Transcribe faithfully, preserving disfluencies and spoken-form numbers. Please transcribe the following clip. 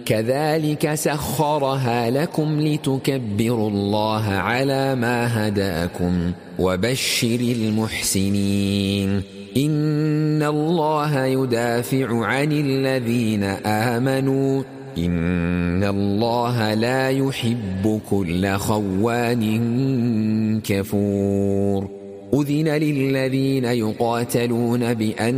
كذلك سخرها لكم لتكبروا الله على ما هداكم وبشر المحسنين إن الله يدافع عن الذين آمنوا إن الله لا يحب كل خوان كفور أذن للذين يقاتلون بأن